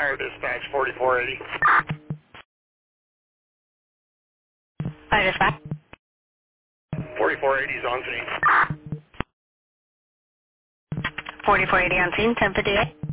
Fire dispatch 4480. Fire dispatch. 4480 is on scene. 4480 on scene, 1058.